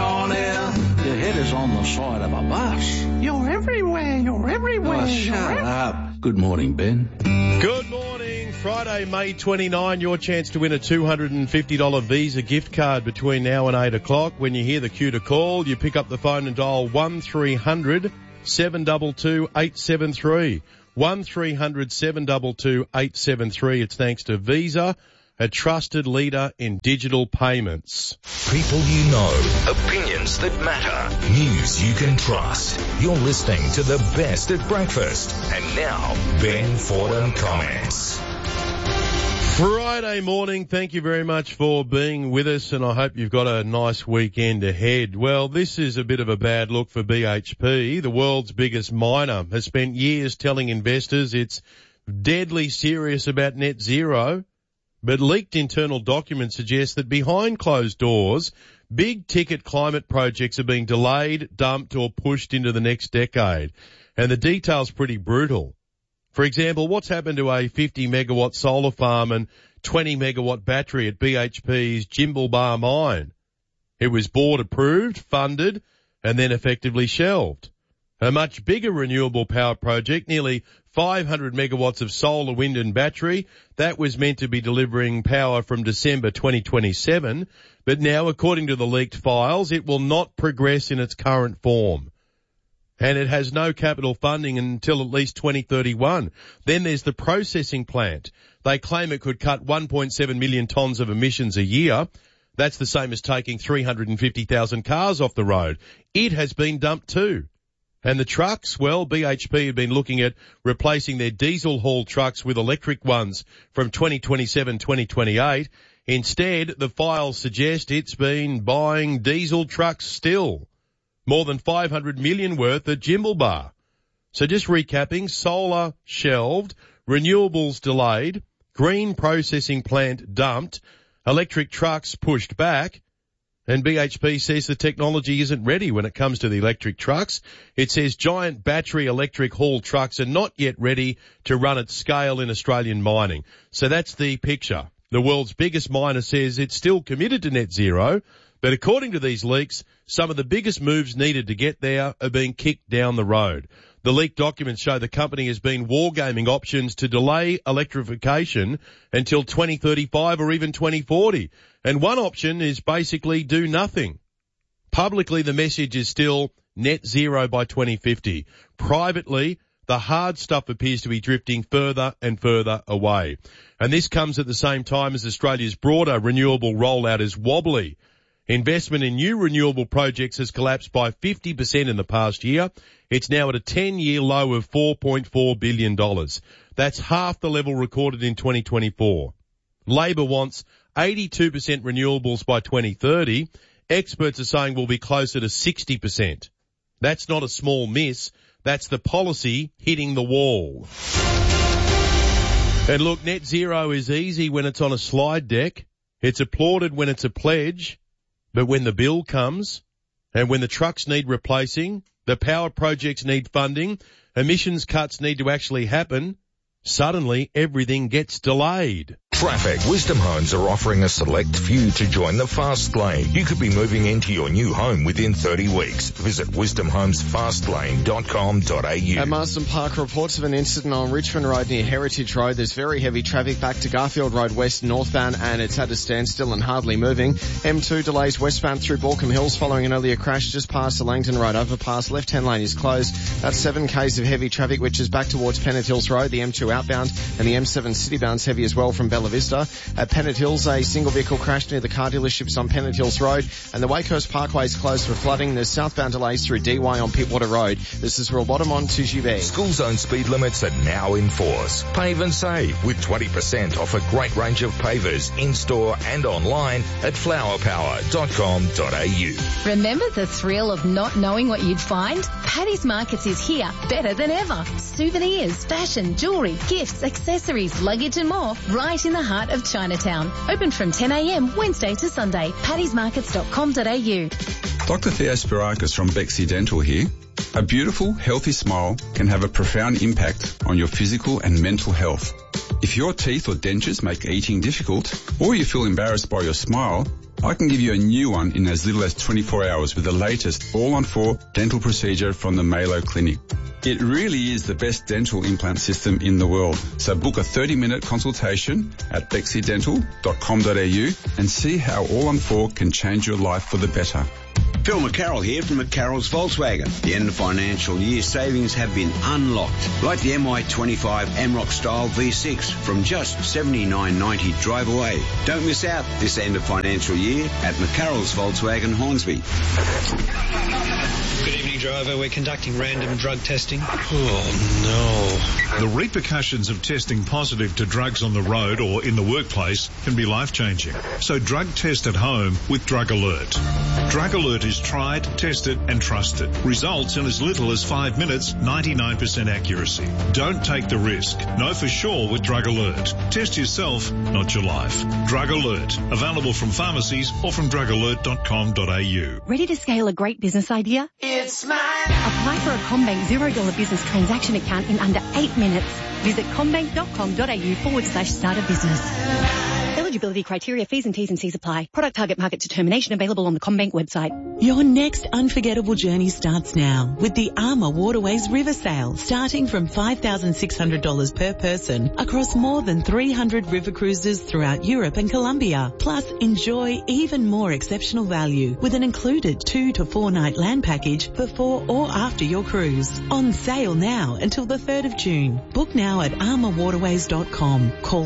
on air. Your head is on the side of a bus. You're everywhere, you're everywhere. Oh, shut up. Good morning, Ben. Good morning. Friday, May 29, your chance to win a $250 Visa gift card between now and 8 o'clock. When you hear the cue to call, you pick up the phone and dial 1300 722 873. 1300 722 873. It's thanks to Visa, a trusted leader in digital payments. People you know, opinions that matter, news you can trust. You're listening to the best at breakfast. And now, Ben Fordham comments. Friday morning, thank you very much for being with us, and I hope you've got a nice weekend ahead. Well, this is a bit of a bad look for BHP. The world's biggest miner has spent years telling investors it's deadly serious about net zero, but leaked internal documents suggest that behind closed doors, big-ticket climate projects are being delayed, dumped, or pushed into the next decade. And the detail's pretty brutal. For example, what's happened to a 50-megawatt solar farm and 20-megawatt battery at BHP's Jimblebar mine? It was board approved, funded, and then effectively shelved. A much bigger renewable power project, nearly 500 megawatts of solar, wind and battery, that was meant to be delivering power from December 2027, but now, according to the leaked files, it will not progress in its current form. And it has no capital funding until at least 2031. Then there's the processing plant. They claim it could cut 1.7 million tonnes of emissions a year. That's the same as taking 350,000 cars off the road. It has been dumped too. And the trucks, well, BHP have been looking at replacing their diesel-hauled trucks with electric ones from 2027-2028. Instead, the files suggest it's been buying diesel trucks still. More than 500 million worth at Jimblebar. So just recapping, solar shelved, renewables delayed, green processing plant dumped, electric trucks pushed back, and BHP says the technology isn't ready when it comes to the electric trucks. It says giant battery electric haul trucks are not yet ready to run at scale in Australian mining. So that's the picture. The world's biggest miner says it's still committed to net zero, but according to these leaks, some of the biggest moves needed to get there are being kicked down the road. The leaked documents show the company has been wargaming options to delay electrification until 2035 or even 2040. And one option is basically do nothing. Publicly, the message is still net zero by 2050. Privately, the hard stuff appears to be drifting further and further away. And this comes at the same time as Australia's broader renewable rollout is wobbly. Investment in new renewable projects has collapsed by 50% in the past year. It's now at a 10-year low of $4.4 billion. That's half the level recorded in 2024. Labor wants 82% renewables by 2030. Experts are saying we'll be closer to 60%. That's not a small miss. That's the policy hitting the wall. And look, net zero is easy when it's on a slide deck. It's applauded when it's a pledge. But when the bill comes, and when the trucks need replacing, the power projects need funding, emissions cuts need to actually happen, suddenly everything gets delayed. Traffic. Wisdom Homes are offering a select few to join the fast lane. You could be moving into your new home within 30 weeks. Visit wisdomhomesfastlane.com.au. At Marsden Park reports of an incident on Richmond Road near Heritage Road. There's very heavy traffic back to Garfield Road West northbound, and it's at a standstill and hardly moving. M2 delays westbound through Balcombe Hills following an earlier crash just past the Langton Road overpass. Left-hand lane is closed. That's 7 k's of heavy traffic, which is back towards Pennant Hills Road. The M2 outbound and the M7 citybound's heavy as well from Bella Vista. At Pennant Hills, a single vehicle crashed near the car dealerships on Pennant Hills Road, and the Wakehurst Parkway is closed for flooding. There's southbound delays through DY on Pittwater Road. This is Robotamon to GB. School zone speed limits are now in force. Pave and save with 20% off a great range of pavers in-store and online at flowerpower.com.au. Remember the thrill of not knowing what you'd find? Paddy's Markets is here, better than ever. Souvenirs, fashion, jewellery, gifts, accessories, luggage and more, right in the heart of Chinatown. Open from 10 a.m. Wednesday to Sunday. paddysmarkets.com.au. Dr. Theo Spirakis from Bexy Dental here. A beautiful, healthy smile can have a profound impact on your physical and mental health. If your teeth or dentures make eating difficult, or you feel embarrassed by your smile, I can give you a new one in as little as 24 hours with the latest all-on-4 dental procedure from the Malo Clinic. It really is the best dental implant system in the world. So book a 30-minute consultation at bexidental.com.au and see how all-on-4 can change your life for the better. Phil McCarroll here from McCarroll's Volkswagen. The end of financial year savings have been unlocked, like the MY25 MROC style V6 from just $79.90 drive away. Don't miss out this end of financial year at McCarroll's Volkswagen, Hornsby. Good evening, driver. We're conducting random drug testing. Oh, The repercussions of testing positive to drugs on the road or in the workplace can be life-changing. So drug test at home with Drug Alert. Drug Alert is tried, tested and trusted. Results in as little as 5 minutes, 99% accuracy. Don't take the risk. Know for sure with Drug Alert. Test yourself, not your life. Drug Alert. Available from pharmacies or from drugalert.com.au. Ready to scale a great business idea? It's mine. Apply for a CommBank $0 business transaction account in under 8 minutes. Visit commbank.com.au/start a business. Eligibility criteria, fees and T's and C's apply. Product target market determination available on the CommBank website. Your next unforgettable journey starts now with the Armour Waterways River Sail, starting from $5,600 per person across more than 300 river cruises throughout Europe and Colombia. Plus, enjoy even more exceptional value with an included 2 to 4 night land package before or after your cruise. On sale now until the 3rd of June. Book now at armourwaterways.com. Call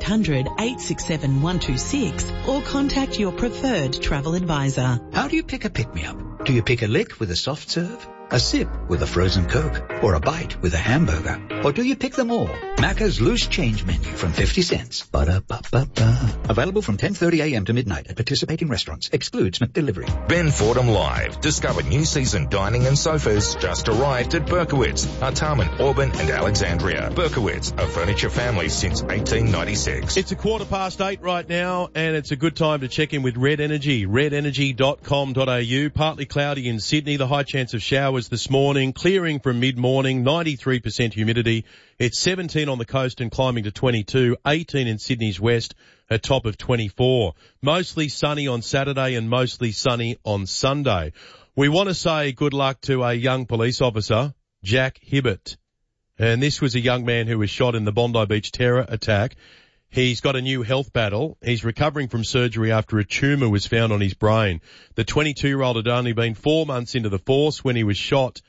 1-800-867-126 or contact your preferred travel advisor. How do you pick a pick-me-up? Do you pick a lick with a soft serve? A sip with a frozen Coke? Or a bite with a hamburger? Or do you pick them all? Macca's Loose Change Menu from 50 cents. Ba-da-ba-ba-ba. Available from 10:30 a.m. to midnight at participating restaurants. Excludes McDelivery. Ben Fordham Live. Discover new season dining and sofas just arrived at Berkowitz, Artarmon, Auburn and Alexandria. Berkowitz, a furniture family since 1896. It's 8:15 right now, and it's a good time to check in with Red Energy. redenergy.com.au. Partly cloudy in Sydney. The high chance of showers this morning, clearing from mid-morning, 93% humidity. It's 17 on the coast and climbing to 22, 18 in Sydney's west, a top of 24. Mostly sunny on Saturday and mostly sunny on Sunday. We want to say good luck to a young police officer, Jack Hibbert. And this was a young man who was shot in the Bondi Beach terror attack. He's got a new health battle. He's recovering from surgery after a tumour was found on his brain. The 22-year-old had only been 4 months into the force when he was shot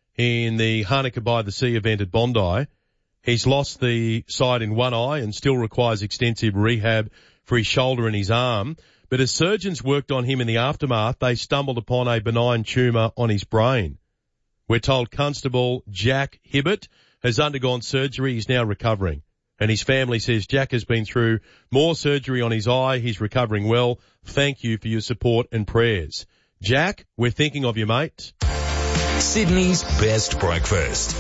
in the Hanukkah by the Sea event at Bondi. He's lost the sight in one eye and still requires extensive rehab for his shoulder and his arm. But as surgeons worked on him in the aftermath, they stumbled upon a benign tumour on his brain. We're told Constable Jack Hibbert has undergone surgery. He's now recovering. And his family says Jack has been through more surgery on his eye. He's recovering well. Thank you for your support and prayers. Jack, we're thinking of you, mate. Sydney's best breakfast.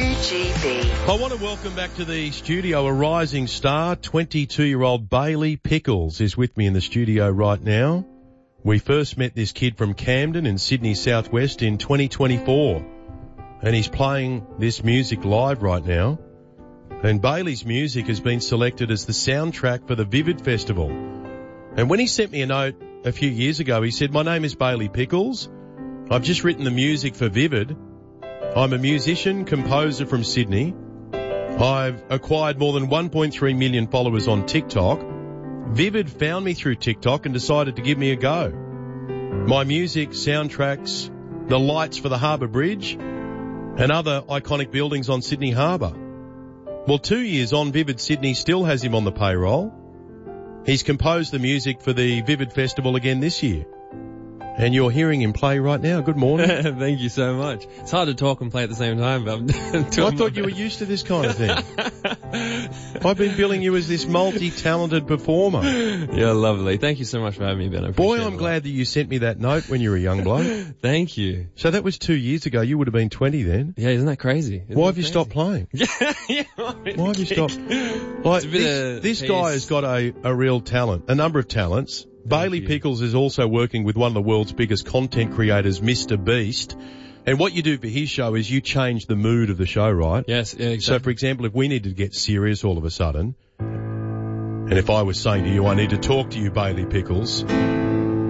2GB. I want to welcome back to the studio a rising star. 22-year-old Bailey Pickles is with me in the studio right now. We first met this kid from Camden in Sydney Southwest in 2024. And he's playing this music live right now. And Bailey's music has been selected as the soundtrack for the Vivid Festival. And when he sent me a note a few years ago, he said, "My name is Bailey Pickles. I've just written the music for Vivid. I'm a musician, composer from Sydney. I've acquired more than 1.3 million followers on TikTok. Vivid found me through TikTok and decided to give me a go. My music soundtracks the lights for the Harbour Bridge and other iconic buildings on Sydney Harbour. Well, 2 years on, Vivid Sydney still has him on the payroll. He's composed the music for the Vivid Festival again this year. And you're hearing him play right now. Good morning." Thank you so much. It's hard to talk and play at the same time, but I thought you were used to this kind of thing. I've been billing you as this multi-talented performer. You're lovely. Thank you so much for having me, Ben. Boy, I'm glad that you sent me that note when you were a young bloke. Thank you. So that was 2 years ago. You would have been 20 then. Yeah, isn't that crazy? Why have you stopped playing? Yeah, why have you stopped? Like, this guy has got a real talent, a number of talents. Bailey Pickles is also working with one of the world's biggest content creators, Mr. Beast. And what you do for his show is you change the mood of the show, right? Yes, yeah, exactly. So, for example, if we needed to get serious all of a sudden, and if I was saying to you, I need to talk to you, Bailey Pickles,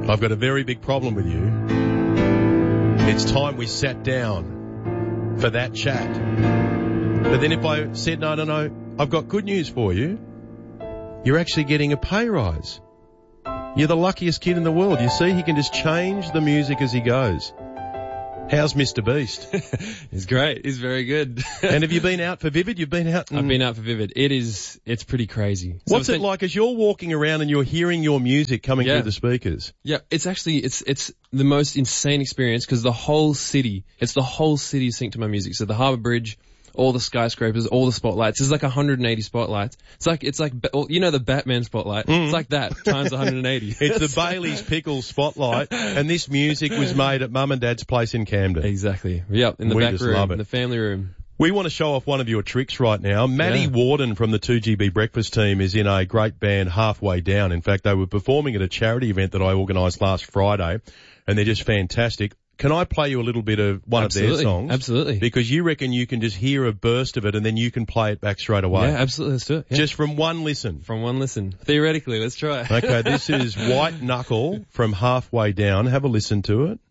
I've got a very big problem with you. It's time we sat down for that chat. But then if I said, no, I've got good news for you. You're actually getting a pay rise. You're the luckiest kid in the world. You see, he can just change the music as he goes. How's Mr. Beast? He's great. He's very good. And have you been out for Vivid? You've been out? I've been out for Vivid. It's pretty crazy. What's it like as you're walking around and you're hearing your music coming through the speakers? Yeah, it's actually, it's the most insane experience because the whole city synced to my music. So the Harbour Bridge, all the skyscrapers, all the spotlights. There's like 180 spotlights. It's like, you know the Batman spotlight? It's like that, times 180. It's the Bailey's Pickles spotlight, and this music was made at Mum and Dad's place in Camden. Exactly. Yep, in the back room, in the family room. We want to show off one of your tricks right now. Maddie Warden from the 2GB Breakfast team is in a great band Halfway Down. In fact, they were performing at a charity event that I organised last Friday, and they're just fantastic. Can I play you a little bit of one of their songs? Absolutely. Because you reckon you can just hear a burst of it and then you can play it back straight away. Yeah, absolutely. Let's do it. Yeah. Just from one listen. From one listen. Theoretically, let's try. Okay, this is White Knuckle from Halfway Down. Have a listen to it.